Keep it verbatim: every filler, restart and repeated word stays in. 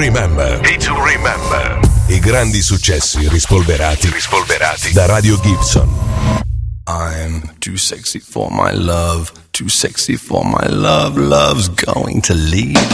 Remember. Hit to Remember. I grandi successi rispolverati, rispolverati da Radio Gibson. I'm too sexy for my love, too sexy for my love, love's going to leave.